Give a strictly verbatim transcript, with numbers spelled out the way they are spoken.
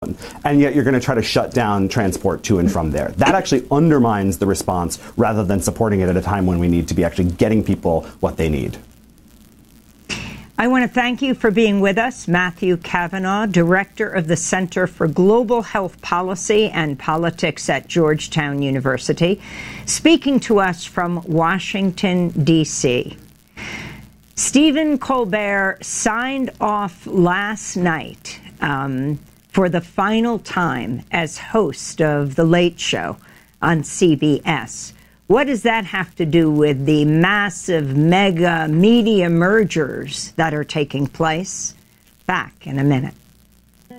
down, and yet you're going to try to shut down transport to and from there. That actually undermines the response rather than supporting it at a time when we need to be actually getting people what they need. I want to thank you for being with us, Matthew Cavanaugh, Director of the Center for Global Health Policy and Politics at Georgetown University, speaking to us from Washington, D C Stephen Colbert signed off last night um, for the final time as host of The Late Show on C B S. What does that have to do with the massive mega media mergers that are taking place? Back in a minute.